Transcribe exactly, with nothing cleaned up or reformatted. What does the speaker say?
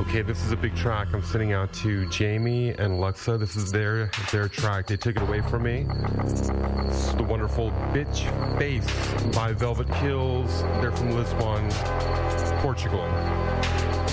Okay, this is a big track. I'm sending out to Jamie and Luxa. This is their their track. They took it away from me. This is the wonderful Bitch Face by Velvet Kills. They're from Lisbon, Portugal.